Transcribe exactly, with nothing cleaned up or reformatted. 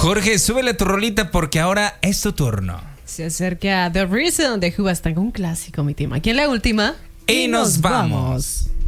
Jorge, súbele tu rolita porque ahora es tu turno. Se acerca The Reason de Hubastan, un clásico, mi tema. Aquí en la última. Y nos vamos.